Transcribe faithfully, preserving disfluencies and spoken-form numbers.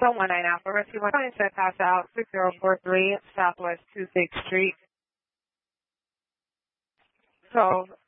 So one nine Alpha Rescue one twenty said pass out six zero four three Southwest two sixth Street. So